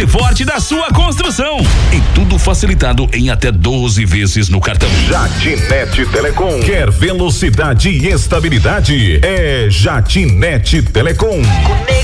base forte da sua construção. E tudo facilitado em até 12 vezes no cartão. Jatinete Telecom. Quer velocidade e estabilidade? É Jatinete Telecom.